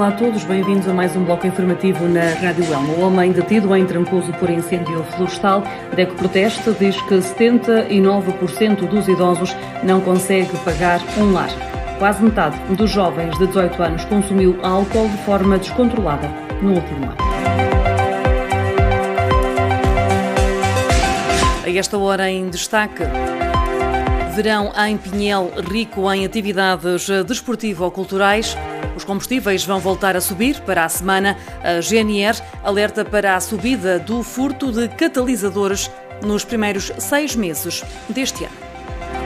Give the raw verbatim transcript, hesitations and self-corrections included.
Olá a todos, bem-vindos a mais um bloco informativo na Rádio Elma. O homem detido em Trancoso por incêndio florestal, DECO Proteste, diz que setenta e nove por cento dos idosos não consegue pagar um lar. Quase metade dos jovens de dezoito anos consumiu álcool de forma descontrolada no último ano. A esta hora em destaque, verão em Pinhel rico em atividades desportivo-culturais. Os combustíveis vão voltar a subir para a semana. A G N R alerta para a subida do furto de catalisadores nos primeiros seis meses deste ano.